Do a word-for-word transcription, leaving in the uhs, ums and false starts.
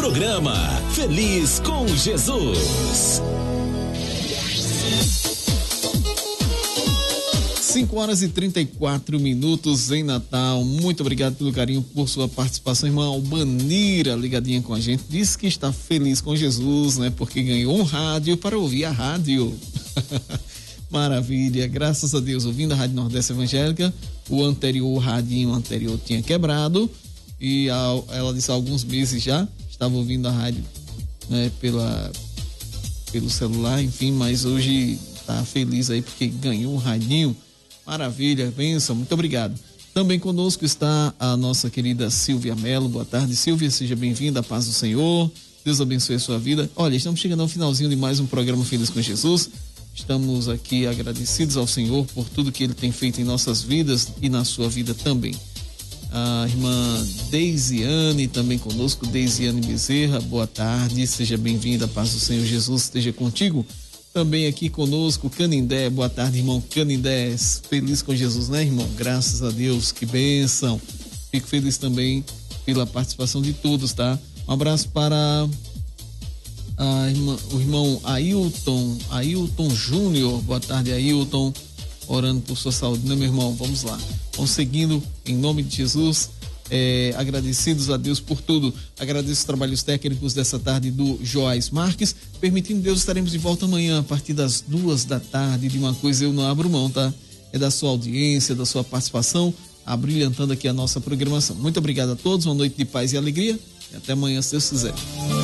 Programa Feliz com Jesus. cinco horas e trinta e quatro minutos em Natal. Muito obrigado pelo carinho, por sua participação. Irmã Albanira, ligadinha com a gente, disse que está feliz com Jesus, né? Porque ganhou um rádio para ouvir a rádio. Maravilha, graças a Deus, ouvindo a Rádio Nordeste Evangélica. O anterior, o radinho anterior tinha quebrado e a, ela disse há alguns meses já estava ouvindo a rádio, né, pela, pelo celular, enfim, mas hoje está feliz aí porque ganhou um radinho. Maravilha, bênção, muito obrigado. Também conosco está a nossa querida Silvia Melo. Boa tarde, Silvia, seja bem-vinda, a paz do Senhor, Deus abençoe a sua vida. Olha, estamos chegando ao finalzinho de mais um programa Feliz com Jesus. Estamos aqui agradecidos ao Senhor por tudo que Ele tem feito em nossas vidas e na sua vida também. A irmã Deisiane também conosco, Deisiane Bezerra, boa tarde, seja bem-vinda, a paz do Senhor Jesus esteja contigo. Também aqui conosco, Canindé, boa tarde, irmão Canindé, feliz com Jesus, né, irmão? Graças a Deus, que bênção. Fico feliz também pela participação de todos, tá? Um abraço para a irmã, o irmão Ailton, Ailton Júnior, boa tarde, Ailton, orando por sua saúde, né, meu irmão? Vamos lá, vamos seguindo em nome de Jesus. É, agradecidos a Deus por tudo. Agradeço os trabalhos técnicos dessa tarde do Joás Marques. Permitindo Deus, estaremos de volta amanhã a partir das duas da tarde. De uma coisa eu não abro mão, tá? É da sua audiência, da sua participação, abrilhantando aqui a nossa programação. Muito obrigado a todos, uma noite de paz e alegria e até amanhã, se Deus quiser.